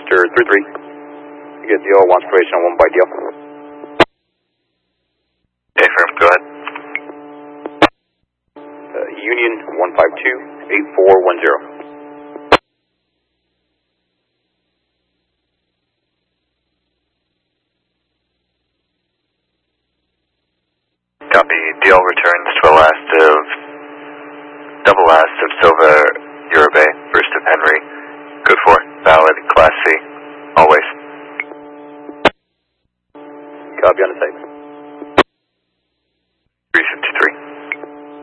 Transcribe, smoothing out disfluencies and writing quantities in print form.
Monster 3-3. You get deal, one situation on 1 by deal. Affirm, go ahead. Union 152-8410. Copy. Deal returns to double last of Silva, Uribe, first of Henry. Good for. Valid, Class C. Always. Copy on the site.